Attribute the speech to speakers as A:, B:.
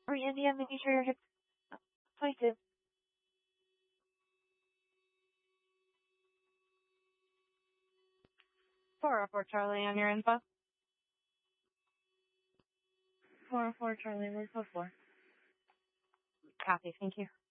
A: India, making sure your hips pointed. 404 Charlie on your info. 404 Charlie, where's 4? Copy, thank you.